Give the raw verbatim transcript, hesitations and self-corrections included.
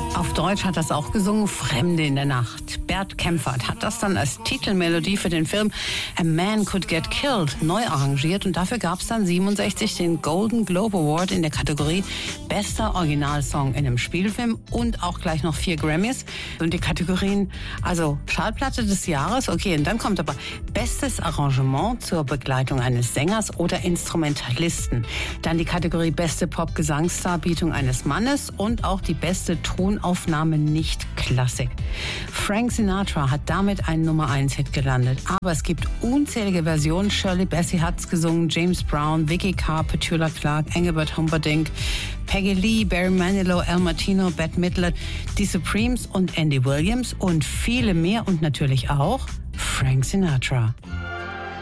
Auf Deutsch hat das auch gesungen, Fremde in der Nacht. Bert Kaempfert hat das dann als Titelmelodie für den Film A Man Could Get Killed neu arrangiert und dafür gab es dann siebenundsechzig den Golden Globe Award in der Kategorie Bester Originalsong in einem Spielfilm und auch gleich noch vier Grammys. Und die Kategorien, also Schallplatte des Jahres, okay, und dann kommt aber Bestes Arrangement zur Begleitung eines Sängers oder Instrumentalisten. Dann die Kategorie Beste Pop-Gesangsdarbietung eines Mannes und auch die beste Tonaufnahme nicht Klassik. Frank Sinatra hat damit einen Nummer eins Hit gelandet. Aber es gibt unzählige Versionen. Shirley Bassey hat's gesungen, James Brown, Vicky Carr, Petula Clark, Engelbert Humperdinck, Peggy Lee, Barry Manilow, Al Martino, Bette Midlet, die Supremes und Andy Williams und viele mehr und natürlich auch Frank Sinatra.